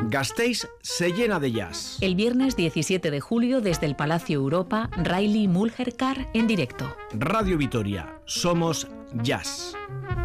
Gasteiz se llena de jazz. El viernes 17 de julio, desde el Palacio Europa, Riley Mulherkar en directo. Radio Vitoria, somos jazz.